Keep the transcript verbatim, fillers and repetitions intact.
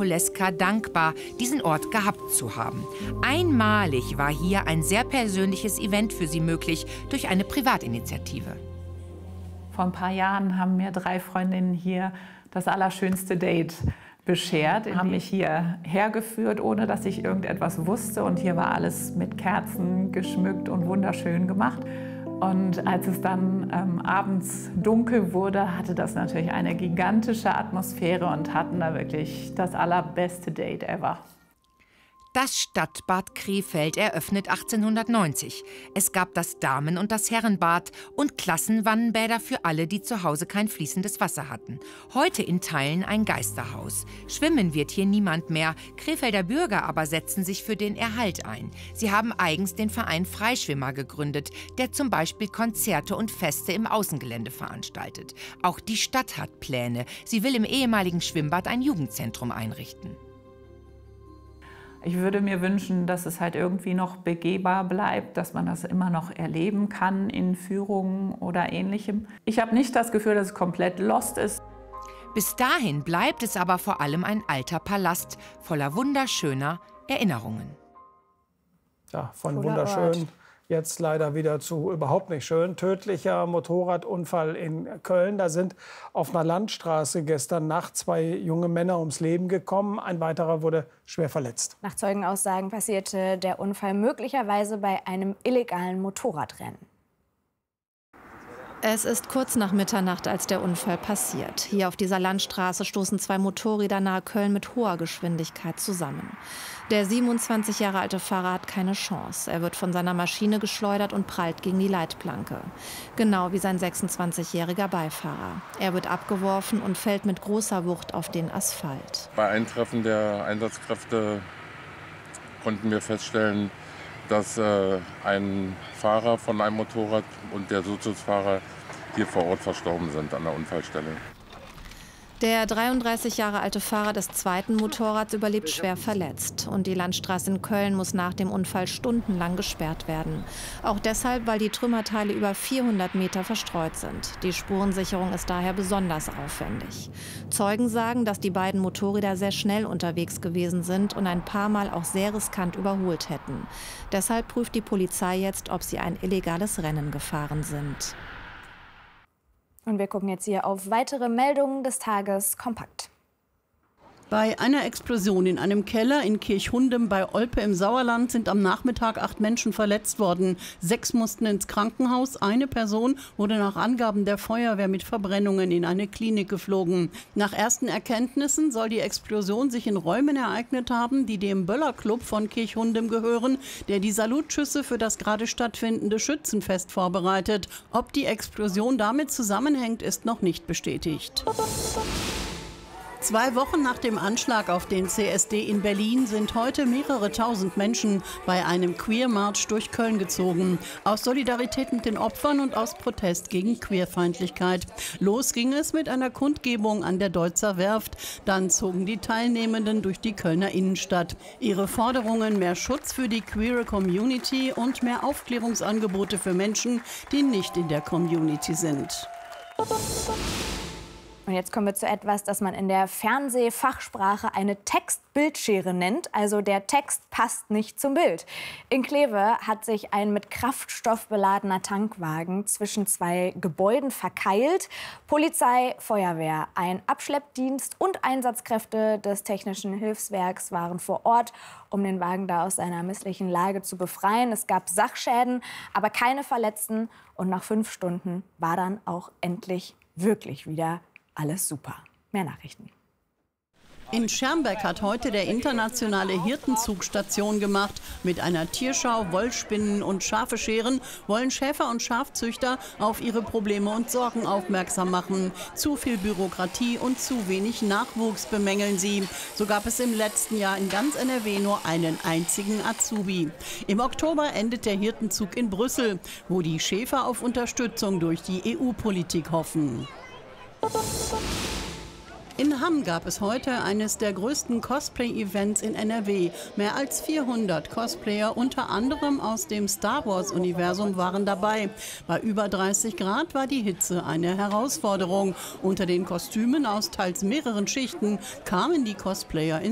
Poleska dankbar, diesen Ort gehabt zu haben. Einmalig war hier ein sehr persönliches Event für sie möglich durch eine Privatinitiative. Vor ein paar Jahren haben mir drei Freundinnen hier das allerschönste Date beschert, haben mich hier hergeführt, ohne dass ich irgendetwas wusste. Und hier war alles mit Kerzen geschmückt und wunderschön gemacht. Und als es dann ähm, abends dunkel wurde, hatte das natürlich eine gigantische Atmosphäre und hatten da wirklich das allerbeste Date ever. Das Stadtbad Krefeld eröffnet achtzehnhundertneunzig. Es gab das Damen- und das Herrenbad und Klassenwannenbäder für alle, die zu Hause kein fließendes Wasser hatten. Heute in Teilen ein Geisterhaus. Schwimmen wird hier niemand mehr. Krefelder Bürger aber setzen sich für den Erhalt ein. Sie haben eigens den Verein Freischwimmer gegründet, der zum Beispiel Konzerte und Feste im Außengelände veranstaltet. Auch die Stadt hat Pläne. Sie will im ehemaligen Schwimmbad ein Jugendzentrum einrichten. Ich würde mir wünschen, dass es halt irgendwie noch begehbar bleibt, dass man das immer noch erleben kann in Führungen oder Ähnlichem. Ich habe nicht das Gefühl, dass es komplett lost ist. Bis dahin bleibt es aber vor allem ein alter Palast voller wunderschöner Erinnerungen. Ja, von wunderschön jetzt leider wieder zu überhaupt nicht schön. Tödlicher Motorradunfall in Köln. Da sind auf einer Landstraße gestern Nacht zwei junge Männer ums Leben gekommen. Ein weiterer wurde schwer verletzt. Nach Zeugenaussagen passierte der Unfall möglicherweise bei einem illegalen Motorradrennen. Es ist kurz nach Mitternacht, als der Unfall passiert. Hier auf dieser Landstraße stoßen zwei Motorräder nahe Köln mit hoher Geschwindigkeit zusammen. Der siebenundzwanzig Jahre alte Fahrer hat keine Chance. Er wird von seiner Maschine geschleudert und prallt gegen die Leitplanke. Genau wie sein sechsundzwanzigjähriger Beifahrer. Er wird abgeworfen und fällt mit großer Wucht auf den Asphalt. Bei Eintreffen der Einsatzkräfte konnten wir feststellen, dass äh, ein Fahrer von einem Motorrad und der Sozusfahrer hier vor Ort verstorben sind an der Unfallstelle. Der dreiunddreißig Jahre alte Fahrer des zweiten Motorrads überlebt schwer verletzt. Und die Landstraße in Köln muss nach dem Unfall stundenlang gesperrt werden. Auch deshalb, weil die Trümmerteile über vierhundert Meter verstreut sind. Die Spurensicherung ist daher besonders aufwendig. Zeugen sagen, dass die beiden Motorräder sehr schnell unterwegs gewesen sind und ein paar Mal auch sehr riskant überholt hätten. Deshalb prüft die Polizei jetzt, ob sie ein illegales Rennen gefahren sind. Und wir gucken jetzt hier auf weitere Meldungen des Tages kompakt. Bei einer Explosion in einem Keller in Kirchhundem bei Olpe im Sauerland sind am Nachmittag acht Menschen verletzt worden. Sechs mussten ins Krankenhaus. Eine Person wurde nach Angaben der Feuerwehr mit Verbrennungen in eine Klinik geflogen. Nach ersten Erkenntnissen soll die Explosion sich in Räumen ereignet haben, die dem Böller-Club von Kirchhundem gehören, der die Salutschüsse für das gerade stattfindende Schützenfest vorbereitet. Ob die Explosion damit zusammenhängt, ist noch nicht bestätigt. Zwei Wochen nach dem Anschlag auf den C S D in Berlin sind heute mehrere tausend Menschen bei einem Queer-March durch Köln gezogen. Aus Solidarität mit den Opfern und aus Protest gegen Queerfeindlichkeit. Los ging es mit einer Kundgebung an der Deutzer Werft. Dann zogen die Teilnehmenden durch die Kölner Innenstadt. Ihre Forderungen: mehr Schutz für die queere Community und mehr Aufklärungsangebote für Menschen, die nicht in der Community sind. Und jetzt kommen wir zu etwas, das man in der Fernsehfachsprache eine Text-Bildschere nennt. Also der Text passt nicht zum Bild. In Kleve hat sich ein mit Kraftstoff beladener Tankwagen zwischen zwei Gebäuden verkeilt. Polizei, Feuerwehr, ein Abschleppdienst und Einsatzkräfte des Technischen Hilfswerks waren vor Ort, um den Wagen da aus seiner misslichen Lage zu befreien. Es gab Sachschäden, aber keine Verletzten. Und nach fünf Stunden war dann auch endlich wirklich wieder alles super. Mehr Nachrichten. In Schermbeck hat heute der internationale Hirtenzug Station gemacht. Mit einer Tierschau, Wollspinnen und Schafe scheren wollen Schäfer- und Schafzüchter auf ihre Probleme und Sorgen aufmerksam machen. Zu viel Bürokratie und zu wenig Nachwuchs bemängeln sie. So gab es im letzten Jahr in ganz N R W nur einen einzigen Azubi. Im Oktober endet der Hirtenzug in Brüssel, wo die Schäfer auf Unterstützung durch die E U-Politik hoffen. In Hamm gab es heute eines der größten Cosplay-Events in N R W. Mehr als vierhundert Cosplayer, unter anderem aus dem Star-Wars-Universum, waren dabei. Bei über dreißig Grad war die Hitze eine Herausforderung. Unter den Kostümen aus teils mehreren Schichten kamen die Cosplayer in